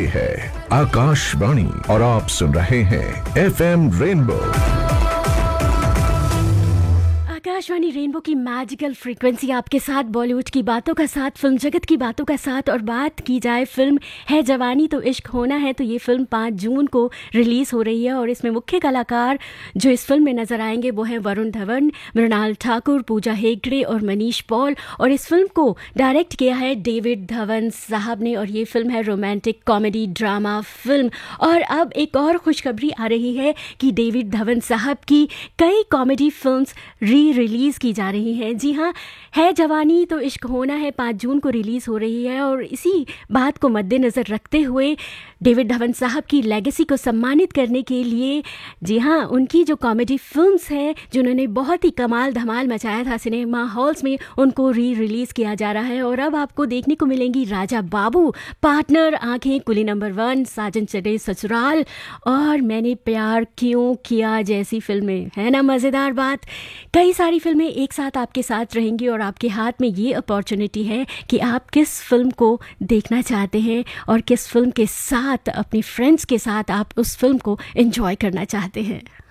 ये है आकाशवाणी और आप सुन रहे हैं FM रेनबो। आकाशवाणी रेनबो की मैजिकल फ्रीक्वेंसी आपके साथ, बॉलीवुड की बातों का साथ, फिल्म जगत की बातों का साथ। और बात की जाए फिल्म है जवानी तो इश्क होना है, तो ये फिल्म 5 जून को रिलीज़ हो रही है। और इसमें मुख्य कलाकार जो इस फिल्म में नज़र आएंगे वो हैं वरुण धवन, मृणाल ठाकुर, पूजा हेगड़े और मनीष पॉल। और इस फिल्म को डायरेक्ट किया है डेविड धवन साहब ने। और ये फिल्म है रोमांटिक कॉमेडी ड्रामा फिल्म। और अब एक और खुशखबरी आ रही है कि डेविड धवन साहब की कई कॉमेडी फिल्म्स रिलीज़ की जा रही हैं। जी हाँ, है जवानी तो इश्क होना है 5 जून को रिलीज़ हो रही है। और इसी बात को मद्देनज़र रखते हुए डेविड धवन साहब की लेगेसी को सम्मानित करने के लिए, जी हाँ, उनकी जो कॉमेडी फिल्म्स हैं जिन्होंने बहुत ही कमाल धमाल मचाया था सिनेमा हॉल्स में, उनको रिलीज़ किया जा रहा है। और अब आपको देखने को मिलेंगी राजा बाबू, पार्टनर, आंखें, कुली नंबर 1, साजन चढ़े ससुराल और मैंने प्यार क्यों किया जैसी फिल्में। है ना मज़ेदार बात? कई सारी फिल्में एक साथ आपके साथ रहेंगी और आपके हाथ में ये अपॉर्चुनिटी है कि आप किस फिल्म को देखना चाहते हैं और किस फिल्म के साथ, अपने फ्रेंड्स के साथ आप उस फिल्म को एंजॉय करना चाहते हैं।